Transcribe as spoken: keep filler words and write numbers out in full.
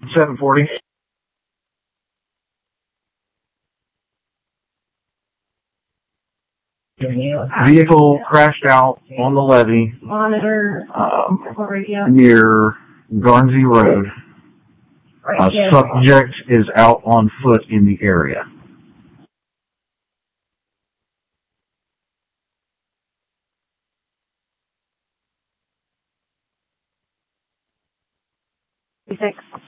seven forty. Vehicle crashed out on the levee. Monitor. Um, Radio. near Garnsey Road. A subject is out on foot in the area. Six.